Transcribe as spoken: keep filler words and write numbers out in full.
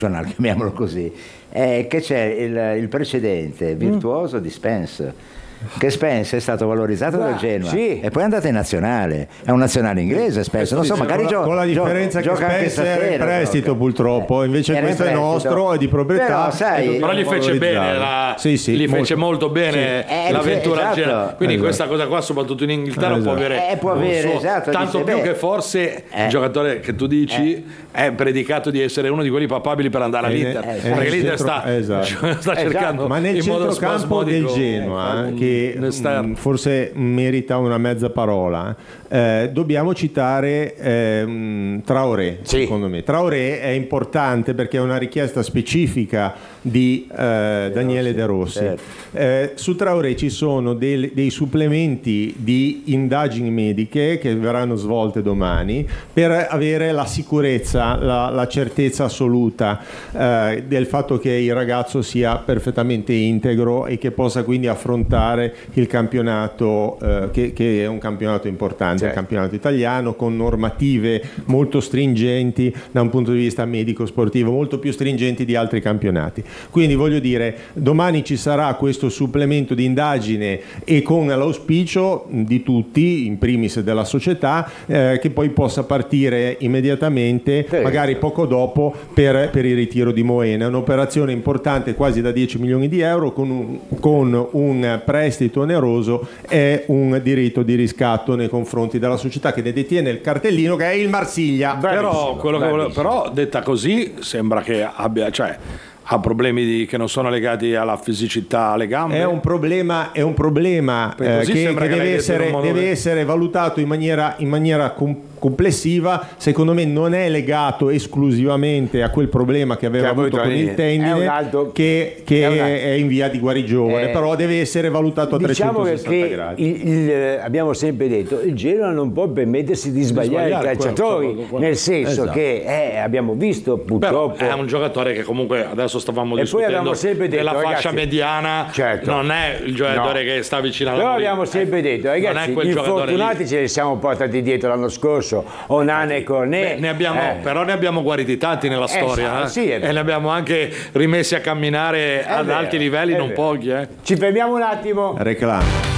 chiamiamolo così, è che c'è il, il precedente virtuoso mm. di Spence, che Spence è stato valorizzato dal Genoa sì. e poi è andato in nazionale, è un nazionale inglese Spence, non so, magari con, gio- con la differenza gio- che Spence era in prestito gioca. purtroppo, invece era questo in è nostro, è di proprietà, però, sai, però gli fece bene la, sì, sì, gli fece molto, molto bene sì. l'avventura esatto. Genoa, quindi esatto. questa cosa qua soprattutto in Inghilterra esatto. può avere, eh, può avere suo, esatto, tanto dice, più beh, che forse eh. il giocatore che tu dici eh. è predicato di essere uno di quelli papabili per andare all'Inter, eh, perché l'Inter sta, esatto. sta cercando ma nel centrocampo del Genoa che forse merita una mezza parola, eh, dobbiamo citare eh, Traoré, sì. secondo me. Traoré è importante perché è una richiesta specifica di eh, Daniele De Rossi. Certo. Eh, su Traoré ci sono dei, dei supplementi di indagini mediche che verranno svolte domani per avere la sicurezza, la, la certezza assoluta eh, del fatto che il ragazzo sia perfettamente integro e che possa quindi affrontare il campionato eh, che, che è un campionato importante, certo. il campionato italiano, con normative molto stringenti da un punto di vista medico-sportivo, molto più stringenti di altri campionati. Quindi voglio dire, domani ci sarà questo supplemento di indagine e con l'auspicio di tutti, in primis della società, eh, che poi possa partire immediatamente, sì. magari poco dopo, per, per il ritiro di Moena. È un'operazione importante, quasi da dieci milioni di euro, con un, con un prestito oneroso e un diritto di riscatto nei confronti della società che ne detiene il cartellino, che è il Marsiglia. Però, quello che volevo, però detta così sembra che abbia, cioè ha problemi di, che non sono legati alla fisicità, alle gambe. È un problema, è un problema eh, che, che, che deve, essere, deve essere valutato in maniera, in maniera com- complessiva. Secondo me non è legato esclusivamente a quel problema che aveva che avuto con il tendine, altro, che, che è, è in via di guarigione, eh, però deve essere valutato a diciamo trecentosessanta gradi. Il, il, abbiamo sempre detto, il Genoa non può permettersi di sbagliare, di sbagliare i calciatori, quello, quello, nel senso esatto. che eh, abbiamo visto purtroppo... Però è un giocatore che comunque adesso stavamo e discutendo detto, della fascia ragazzi, mediana, certo. non è il giocatore no. che sta vicino alla però morire. abbiamo sempre detto, ragazzi, gli infortunati ce li siamo portati dietro l'anno scorso, Onana e Cornet. Ne abbiamo, eh. Però ne abbiamo guariti tanti nella storia, eh, sì, eh. e ne abbiamo anche rimessi a camminare è ad vero, alti livelli, non vero. pochi. Eh. Ci fermiamo un attimo. Reclamo.